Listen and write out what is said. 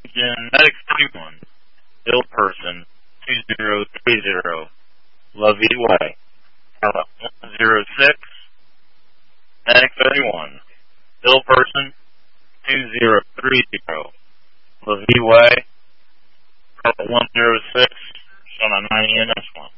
Genetic 31, ill person, 2030, La Vie Way. 106, Genetic 31, ill person, 2030, La Vie Way. 106, on a 90 NS1.